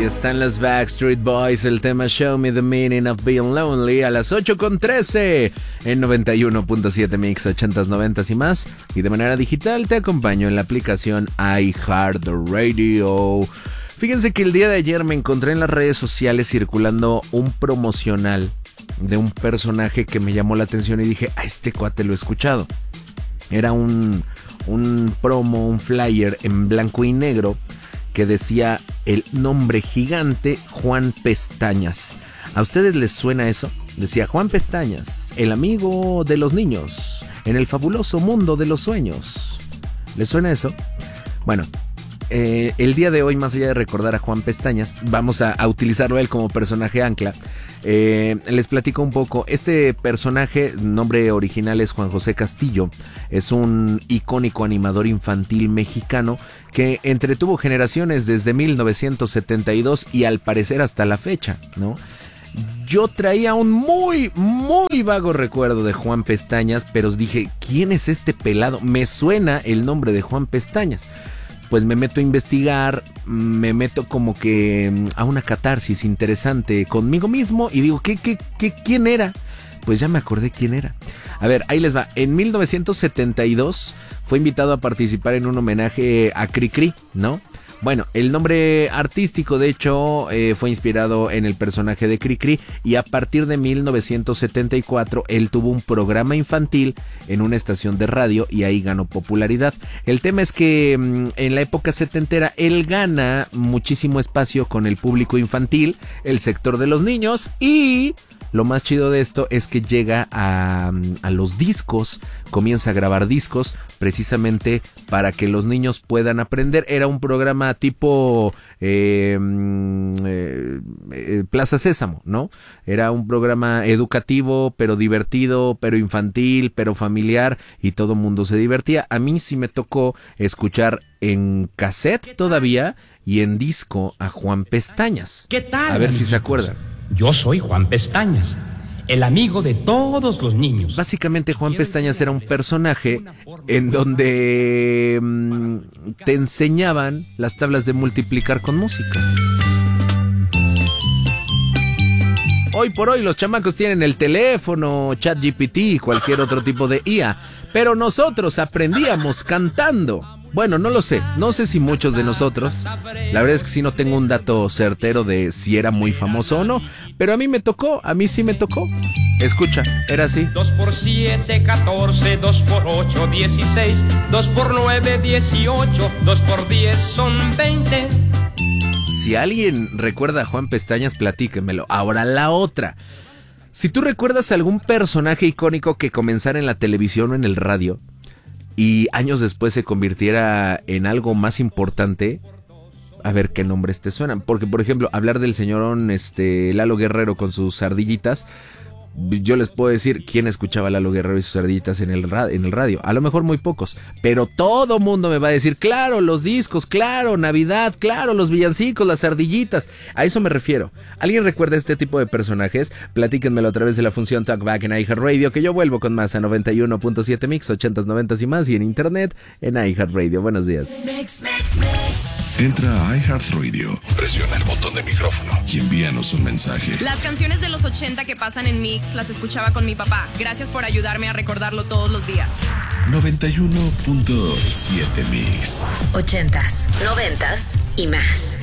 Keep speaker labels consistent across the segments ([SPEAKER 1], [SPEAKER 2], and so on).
[SPEAKER 1] Ahí están los Backstreet Boys, el tema Show Me the Meaning of Being Lonely a las 8:13 en 91.7 Mix 80s, 90s y más. Y de manera digital te acompaño en la aplicación iHeartRadio. Fíjense que el día de ayer me encontré en las redes sociales circulando un promocional de un personaje que me llamó la atención y dije, a este cuate lo he escuchado. Era un promo, un flyer en blanco y negro que decía el nombre gigante Juan Pestañas. ¿A ustedes les suena eso? Decía Juan Pestañas, el amigo de los niños, en el fabuloso mundo de los sueños. ¿Les suena eso? Bueno, el día de hoy, más allá de recordar a Juan Pestañas, vamos a utilizarlo a él como personaje ancla. Les platico un poco. Este personaje, nombre original es Juan José Castillo. Es un icónico animador infantil mexicano que entretuvo generaciones desde 1972 y al parecer hasta la fecha, ¿no? Yo traía un muy vago recuerdo de Juan Pestañas, pero dije, ¿quién es este pelado? Me suena el nombre de Juan Pestañas. Pues me meto a investigar, me meto como que a una catarsis interesante conmigo mismo y digo, ¿quién era? Pues ya me acordé quién era. A ver, ahí les va. En 1972 fue invitado a participar en un homenaje a Cricri, ¿no? Bueno, el nombre artístico de hecho fue inspirado en el personaje de Cricri y a partir de 1974 él tuvo un programa infantil en una estación de radio y ahí ganó popularidad. El tema es que en la época setentera él gana muchísimo espacio con el público infantil, el sector de los niños y... Lo más chido de esto es que llega a los discos, comienza a grabar discos precisamente para que los niños puedan aprender. Era un programa tipo Plaza Sésamo, ¿no? Era un programa educativo, pero divertido, pero infantil, pero familiar y todo mundo se divertía. A mí sí me tocó escuchar en cassette todavía y en disco a Juan Pestañas.
[SPEAKER 2] ¿Qué tal?
[SPEAKER 1] A ver si se acuerdan.
[SPEAKER 2] Yo soy Juan Pestañas, el amigo de todos los niños.
[SPEAKER 1] Básicamente Juan Pestañas era un personaje en donde te enseñaban las tablas de multiplicar con música. Hoy por hoy los chamacos tienen el teléfono, ChatGPT y cualquier otro tipo de IA, pero nosotros aprendíamos cantando. Bueno, no lo sé, no sé si muchos de nosotros, la verdad es que sí no tengo un dato certero de si era muy famoso o no, pero a mí sí me tocó. Escucha, era así.
[SPEAKER 3] 2 por 7, 14, 2 por 8, 16, 2 por 9, 18, 2 por 10 son 20.
[SPEAKER 1] Si alguien recuerda a Juan Pestañas, platíquemelo. Ahora la otra. Si tú recuerdas algún personaje icónico que comenzara en la televisión o en el radio y años después se convirtiera en algo más importante, a ver qué nombres te suenan. Porque, por ejemplo, hablar del señorón Lalo Guerrero con sus ardillitas, yo les puedo decir quién escuchaba a Lalo Guerrero y sus ardillitas en el radio. A lo mejor muy pocos, pero todo mundo me va a decir, claro, los discos, claro, Navidad, claro, los villancicos, las ardillitas. A eso me refiero. ¿Alguien recuerda este tipo de personajes? Platíquenmelo a través de la función Talkback en iHeartRadio, que yo vuelvo con más a 91.7 Mix, 80s, 90s y más, y en internet en iHeartRadio. Buenos días.
[SPEAKER 4] Entra a iHeartRadio, presiona el botón de micrófono y envíanos un mensaje.
[SPEAKER 5] Las canciones de los 80 que pasan en Mix las escuchaba con mi papá. Gracias por ayudarme a recordarlo todos los días.
[SPEAKER 4] 91.7 Mix.
[SPEAKER 6] 80s, 90s y más.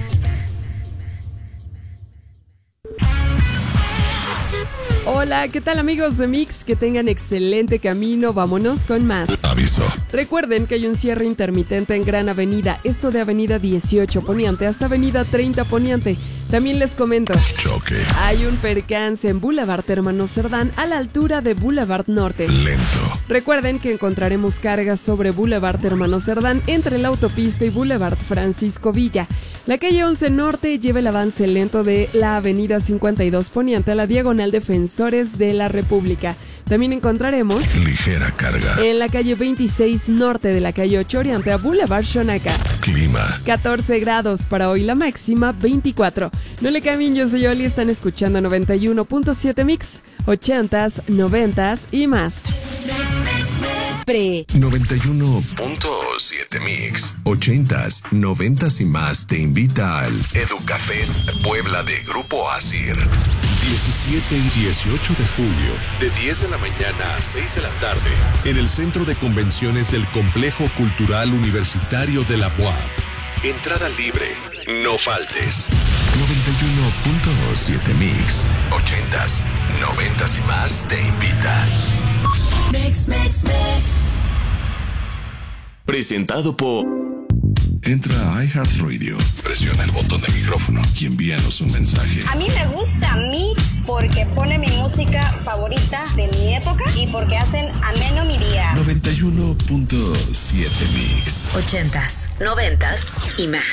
[SPEAKER 7] Hola, ¿qué tal amigos de Mix? Que tengan excelente camino, vámonos con más.
[SPEAKER 4] Aviso.
[SPEAKER 7] Recuerden que hay un cierre intermitente en Gran Avenida, esto de Avenida 18 Poniente hasta Avenida 30 Poniente. También les comento,
[SPEAKER 4] Choque.
[SPEAKER 7] hay un percance en Boulevard Hermano Cerdán a la altura de Boulevard Norte.
[SPEAKER 4] Lento.
[SPEAKER 7] Recuerden que encontraremos cargas sobre Boulevard Hermano Cerdán entre la autopista y Boulevard Francisco Villa. La calle 11 Norte lleva el avance lento de la Avenida 52 Poniente a la diagonal Defensores de la República. También encontraremos
[SPEAKER 4] ligera carga
[SPEAKER 7] en la calle 26 Norte de la calle 8 Oriente a Boulevard Xonaca.
[SPEAKER 4] Clima.
[SPEAKER 7] 14 grados para hoy, la máxima 24. No le cambien, yo soy Oli, están escuchando 91.7 Mix, 80s, 90s y más.
[SPEAKER 6] siempre.
[SPEAKER 4] 91.7 Mix, 80s, 90s y más te invita al Educafest Puebla de Grupo Asir. 17 y 18 de julio, de 10 de la mañana a 6 de la tarde, en el Centro de Convenciones del Complejo Cultural Universitario de la UAP. Entrada libre, no faltes. 91.7 Mix, 80s, 90s y más te invita.
[SPEAKER 8] Mix.
[SPEAKER 4] Presentado por... Entra a iHeartRadio, presiona el botón de micrófono y envíanos un mensaje.
[SPEAKER 9] A mí me gusta Mix porque pone mi música favorita de mi época y porque hacen ameno mi día.
[SPEAKER 4] 91.7 Mix.
[SPEAKER 6] 80s, 90s y más.